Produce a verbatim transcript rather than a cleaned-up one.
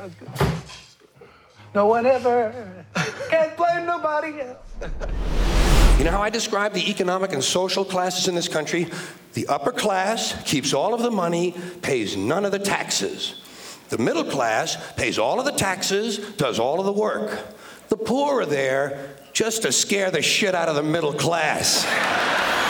No one ever. Can't blame nobody else. You know how I describe the economic and social classes in this country? The upper class keeps all of the money, pays none of the taxes. The middle class pays all of the taxes, does all of the work. The poor are there just to scare the shit out of the middle class.